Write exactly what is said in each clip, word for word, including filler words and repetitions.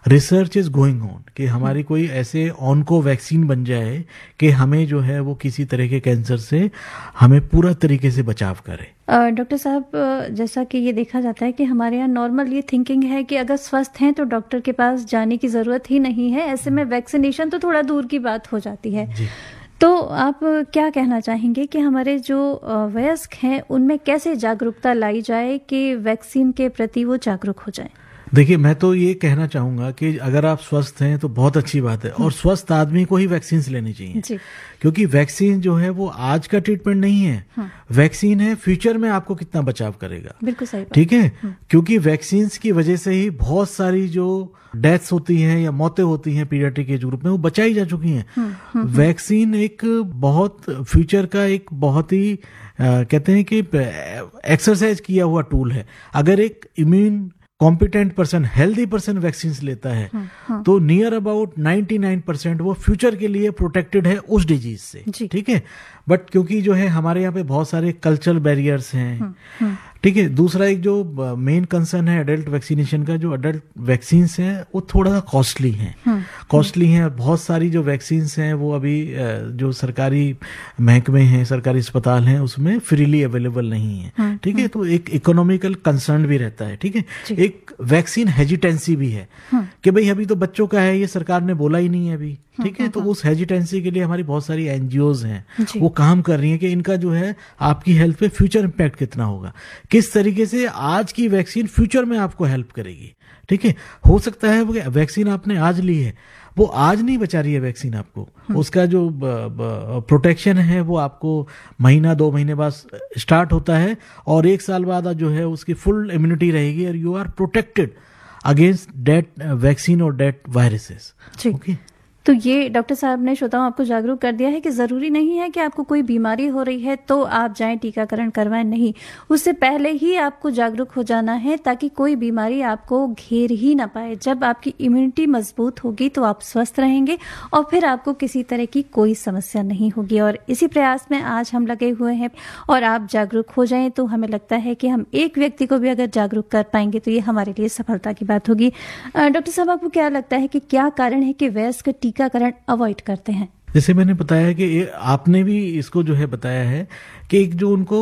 Research is going on कि हमारी कोई ऐसे ऑनको वैक्सीन बन जाए कि हमें जो है वो किसी तरह के कैंसर से हमें पूरा तरीके से बचाव करे। डॉक्टर साहब, जैसा कि ये देखा जाता है कि हमारे यहाँ नॉर्मल ये थिंकिंग है कि अगर स्वस्थ हैं तो डॉक्टर के पास जाने की ज़रूरत ही नहीं है, ऐसे में वैक्सीनेशन तो थोड़ा दूर की बात हो जाती है। जी। तो आप क्या कहना चाहेंगे कि हमारे जो वयस्क हैं उनमें कैसे जागरूकता लाई जाए कि वैक्सीन के प्रति वो जागरूक हो जाए? देखिए, मैं तो ये कहना चाहूंगा कि अगर आप स्वस्थ हैं तो बहुत अच्छी बात है, और स्वस्थ आदमी को ही वैक्सीन लेनी चाहिए जी। क्योंकि वैक्सीन जो है वो आज का ट्रीटमेंट नहीं है। हाँ। वैक्सीन है फ्यूचर में आपको कितना बचाव करेगा। बिल्कुल सही बात। ठीक है, क्योंकि वैक्सीन की वजह से ही बहुत सारी जो डेथ्स होती हैं या मौतें होती हैं पीडियाट्रिक एज ग्रुप में वो बचाई जा चुकी हैं। वैक्सीन एक बहुत फ्यूचर का एक बहुत ही आ, कहते हैं कि एक्सरसाइज किया हुआ टूल है। अगर एक immune competent person, healthy person vaccine लेता है हाँ, हाँ. तो नियर अबाउट निन्यानवे परसेंट वो फ्यूचर के लिए प्रोटेक्टेड है उस डिजीज से। ठीक है, बट क्योंकि जो है हमारे यहाँ पे बहुत सारे कल्चरल बैरियर्स हैं। हाँ, हाँ. ठीक है, दूसरा एक जो मेन कंसर्न है एडल्ट वैक्सीनेशन का, जो एडल्ट वैक्सीन्स हैं वो थोड़ा सा कॉस्टली हैं। हाँ, कॉस्टली हैं। बहुत सारी जो वैक्सीन्स हैं वो अभी जो सरकारी महकमे हैं, सरकारी अस्पताल हैं, उसमें फ्रीली अवेलेबल नहीं है। हाँ, ठीक है, तो एक इकोनॉमिकल कंसर्न भी रहता है। ठीक है, एक वैक्सीन हेजिटेंसी भी है हाँ, कि भाई अभी तो बच्चों का है, ये सरकार ने बोला ही नहीं है अभी। ठीक है, तो उस हेजिटेंसी के लिए हमारी बहुत सारी एनजीओज हैं, वो काम कर रही हैं कि इनका जो है आपकी हेल्थ पे फ्यूचर इंपैक्ट कितना होगा, किस तरीके से आज की वैक्सीन फ्यूचर में आपको हेल्प करेगी। ठीक है, हो सकता है वो वैक्सीन आपने आज ली है, वो आज नहीं बचा रही है वैक्सीन आपको, उसका जो प्रोटेक्शन है वो आपको महीना दो महीने बाद स्टार्ट होता है और एक साल बाद जो है उसकी फुल इम्यूनिटी रहेगी और you are protected against date vaccine और डेट वायरसेस। ओके, तो ये डॉक्टर साहब ने श्रोताओं आपको जागरूक कर दिया है कि ज़रूरी नहीं है कि आपको कोई बीमारी हो रही है तो आप जाएं टीकाकरण करवाएं, नहीं, उससे पहले ही आपको जागरूक हो जाना है ताकि कोई बीमारी आपको घेर ही ना पाए। जब आपकी इम्यूनिटी मजबूत होगी तो आप स्वस्थ रहेंगे और फिर आपको किसी तरह की कोई समस्या नहीं होगी। और इसी प्रयास में आज हम लगे हुए हैं और आप जागरूक हो जाएं तो हमें लगता है कि हम एक व्यक्ति को भी अगर जागरूक कर पाएंगे तो ये हमारे लिए सफलता की बात होगी। डॉक्टर साहब, आपको क्या लगता है कि क्या कारण है कि वयस्क टीकाकरण अवॉइड करते हैं? जैसे मैंने बताया कि आपने भी इसको जो है बताया है कि एक जो उनको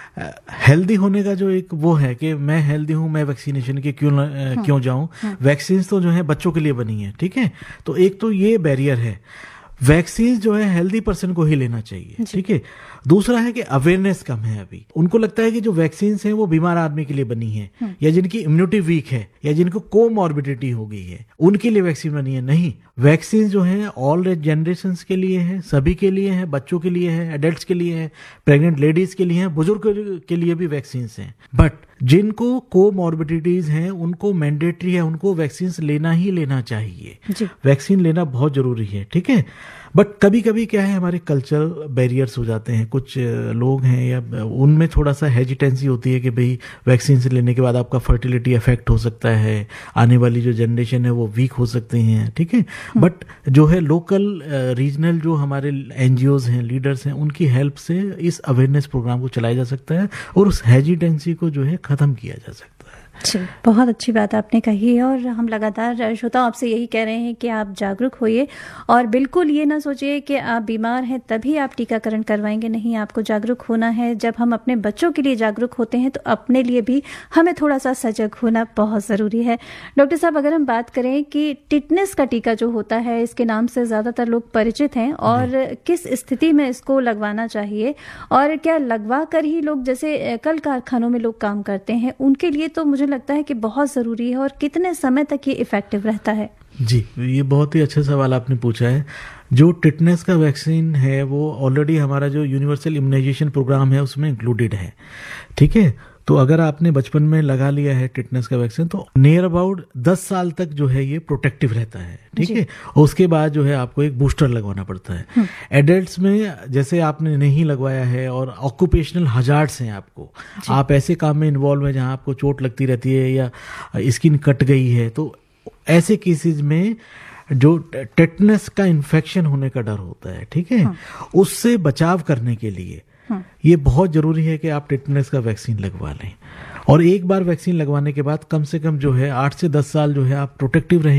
हेल्दी होने का जो एक वो है कि मैं हेल्दी हूं, मैं वैक्सीनेशन के क्यों हाँ, क्यों जाऊं। हाँ, वैक्सीन तो जो है बच्चों के लिए बनी है। ठीक है, तो एक तो ये बैरियर है, वैक्सीन जो है हेल्दी पर्सन को ही लेना चाहिए। ठीक है, दूसरा है कि अवेयरनेस कम है अभी, उनको लगता है कि जो वैक्सीन हैं वो बीमार आदमी के लिए बनी है या जिनकी इम्यूनिटी वीक है या जिनको कोमॉर्बिडिटी हो गई है उनके लिए वैक्सीन बनी है। नहीं, वैक्सीन जो है ऑल जनरेशन के लिए है, सभी के लिए है, बच्चों के लिए है, एडल्ट्स के लिए है, प्रेग्नेंट लेडीज के लिए है, बुजुर्ग के लिए भी वैक्सीन हैं। बट जिनको कोमॉर्बिडिटीज हैं उनको मैंडेटरी है, उनको वैक्सीन लेना ही लेना चाहिए। वैक्सीन लेना बहुत जरूरी है। ठीक है, बट कभी कभी क्या है हमारे कल्चरल बैरियर्स हो जाते हैं, कुछ लोग हैं या उनमें थोड़ा सा हेजिटेंसी होती है कि भाई वैक्सीन से लेने के बाद आपका फर्टिलिटी अफेक्ट हो सकता है, आने वाली जो जनरेशन है वो वीक हो सकते हैं। ठीक है, बट जो है लोकल रीजनल जो हमारे एनजीओज हैं, लीडर्स हैं, उनकी हेल्प से इस अवेयरनेस प्रोग्राम को चलाया जा सकता है और उस हेजिटेंसी को जो है खत्म किया जा सकता है। जी, बहुत अच्छी बात आपने कही है और हम लगातार श्रोताओं आपसे यही कह रहे हैं कि आप जागरूक होइए और बिल्कुल ये ना सोचिए कि आप बीमार हैं तभी आप टीकाकरण करवाएंगे। नहीं, आपको जागरूक होना है। जब हम अपने बच्चों के लिए जागरूक होते हैं तो अपने लिए भी हमें थोड़ा सा सजग होना बहुत ज़रूरी है। डॉक्टर साहब, अगर हम बात करें कि टिटनेस का टीका जो होता है, इसके नाम से ज़्यादातर लोग परिचित हैं और किस स्थिति में इसको लगवाना चाहिए और क्या लगवा कर ही लोग, जैसे कल कारखानों में लोग काम करते हैं, उनके लिए तो मुझे लगता है कि बहुत जरूरी है और कितने समय तक ये इफेक्टिव रहता है? जी, ये बहुत ही अच्छा सवाल आपने पूछा है। जो टिटनेस का वैक्सीन है वो ऑलरेडी हमारा जो यूनिवर्सल इम्यूनाइजेशन प्रोग्राम है उसमें इंक्लूडेड है। ठीक है, तो अगर आपने बचपन में लगा लिया है टिटनेस का वैक्सीन तो नियर अबाउट दस साल तक जो है ये प्रोटेक्टिव रहता है। ठीक है, और उसके बाद जो है आपको एक बूस्टर लगवाना पड़ता है। एडल्ट्स में जैसे आपने नहीं लगवाया है और ऑक्यूपेशनल हजार्ड्स हैं, आपको आप ऐसे काम में इन्वॉल्व है जहां आपको चोट लगती रहती है या स्किन कट गई है, तो ऐसे केसेस में जो टेटनस का इन्फेक्शन होने का डर होता है, ठीक है, उससे बचाव करने के लिए ये बहुत जरूरी है कि आप टेटनस का वैक्सीन लगवा लें। और एक बार वैक्सीन लगवाने के बाद कम से कम जो है आठ से दस साल जो है आप प्रोटेक्टिव रहें।